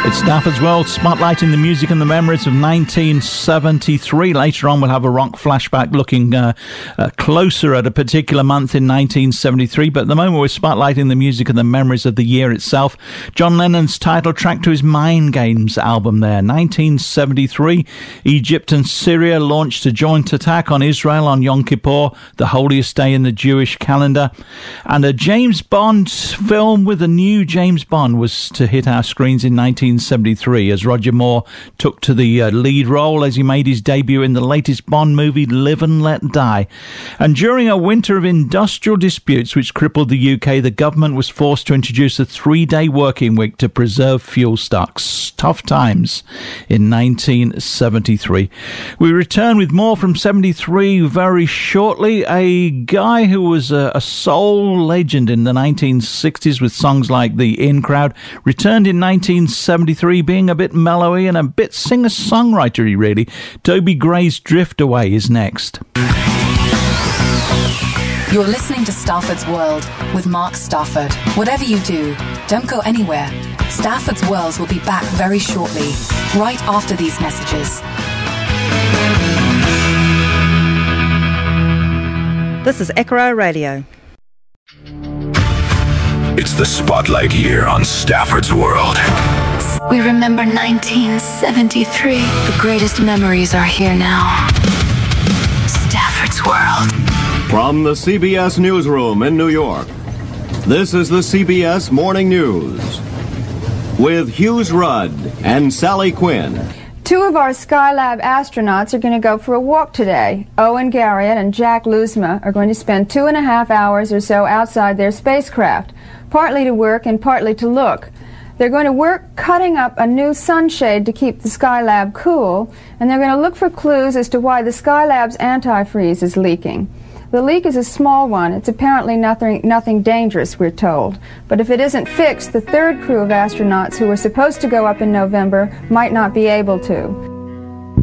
It's Stafford's World, spotlighting the music and the memories of 1973. Later on, we'll have a rock flashback looking closer at a particular month in 1973. But at the moment, we're spotlighting the music and the memories of the year itself. John Lennon's title track to his Mind Games album there. 1973, Egypt and Syria launched a joint attack on Israel on Yom Kippur, the holiest day in the Jewish calendar. And a James Bond film with a new James Bond was to hit our screens in 1973 as Roger Moore took to the lead role as he made his debut in the latest Bond movie, Live and Let Die. And during a winter of industrial disputes which crippled the UK, the government was forced to introduce a 3-day working week to preserve fuel stocks. Tough times in 1973. We return with more from 73 very shortly. A guy who was a soul legend in the 1960s with songs like The In Crowd returned in 1973 being a bit mellowy and a bit singer-songwritery, really. Toby Gray's Drift Away is next. You're listening to Stafford's World with Mark Stafford. Whatever you do, don't go anywhere. Stafford's World will be back very shortly, right after these messages. This is Echo Radio. It's the spotlight here on Stafford's World. We remember 1973. The greatest memories are here now. Stafford's World. From the CBS Newsroom in New York, this is the CBS Morning News with Hughes Rudd and Sally Quinn. 2 of our Skylab astronauts are going to go for a walk today. Owen Garriott and Jack Luzma are going to spend 2.5 hours or so outside their spacecraft, partly to work and partly to look. They're going to work cutting up a new sunshade to keep the Skylab cool, and they're going to look for clues as to why the Skylab's antifreeze is leaking. The leak is a small one. It's apparently nothing dangerous, we're told. But if it isn't fixed, the 3rd crew of astronauts who were supposed to go up in November might not be able to.